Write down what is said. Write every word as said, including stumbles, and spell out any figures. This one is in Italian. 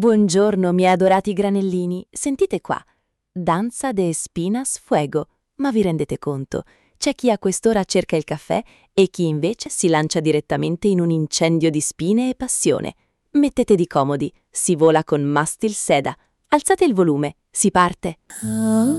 Buongiorno, miei adorati granellini. Sentite qua. Danza de espinas fuego. Ma vi rendete conto? C'è chi a quest'ora cerca il caffè e chi invece si lancia direttamente in un incendio di spine e passione. Mettetevi comodi, si vola con Mastil Seda. Alzate il volume, si parte.